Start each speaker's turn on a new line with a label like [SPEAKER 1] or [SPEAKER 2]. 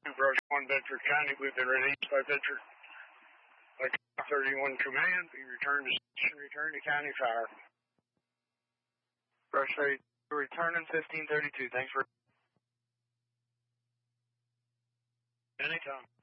[SPEAKER 1] Brush 1 Bedford County, we've been released by Bedford. Like 31 command, we return to station, return to County Fire.
[SPEAKER 2] Brush 32, returning 1532. Thanks for...
[SPEAKER 1] Anytime.